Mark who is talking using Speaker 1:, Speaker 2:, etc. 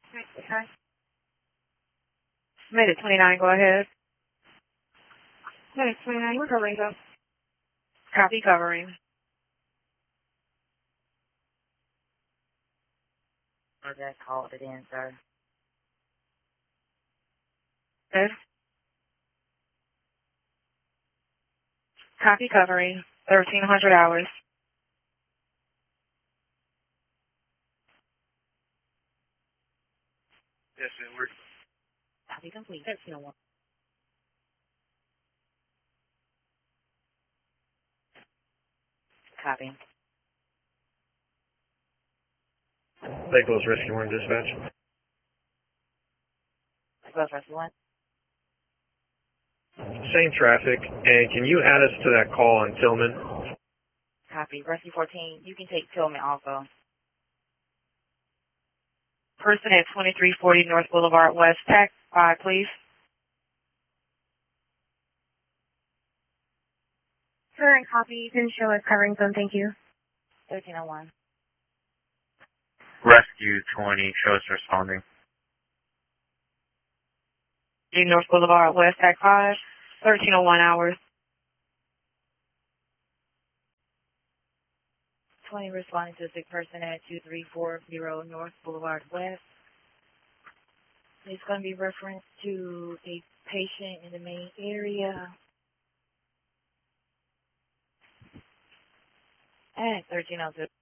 Speaker 1: Okay. Made it 29, go ahead. Made it 29, we're covering though. Copy covering.
Speaker 2: Or that called it in, sir.
Speaker 1: Good. Copy covering. 1,300 hours.
Speaker 3: Yes, it works.
Speaker 2: Copy complete. 1301. Copy.
Speaker 3: St. Louis Rescue 1 dispatch.
Speaker 2: Close Rescue 1.
Speaker 3: Same traffic, and can you add us to that call on Tillman?
Speaker 2: Copy. Rescue 14, you can take Tillman also.
Speaker 1: Person at 2340 North Boulevard West. Tax 5, please.
Speaker 4: Current copy, you can show us covering zone, thank you.
Speaker 2: 1301.
Speaker 5: Rescue 20, show us responding.
Speaker 1: North Boulevard West, Tax 5. 1301 hours.
Speaker 2: 20 responding to a sick person at 2340 North Boulevard West. It's going to be reference to a patient in the main area. At 1302.